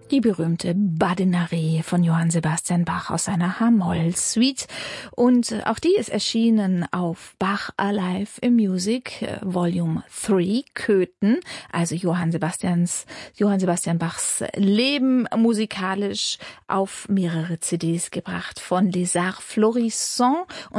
Die berühmte Badinerie von Johann Sebastian Bach aus seiner H-Moll-Suite. Und auch die ist erschienen auf Bach Alive in Music Volume 3, Köthen. Also Johann Sebastian Bachs Leben musikalisch auf mehrere CDs gebracht von Les Arts Florissants.